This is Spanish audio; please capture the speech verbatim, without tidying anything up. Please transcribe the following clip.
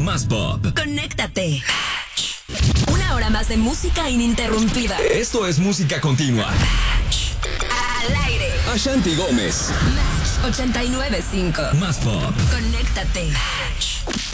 Más pop. Conéctate. Una hora más de música ininterrumpida. Esto es música continua. Al aire. Ashanti Gómez. Match ochenta y nueve punto cinco. Más pop. Conéctate.